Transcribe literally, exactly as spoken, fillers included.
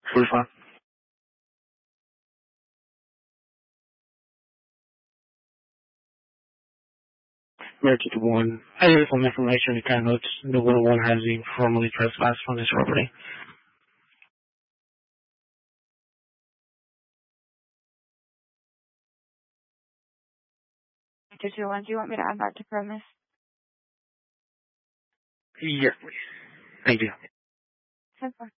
forty-five. Married to one. I have some information that kind of notes the one one has been formally trespassed on this property. Two two one. Do you want me to add that to premise? Yes, please. Thank you. Ten four.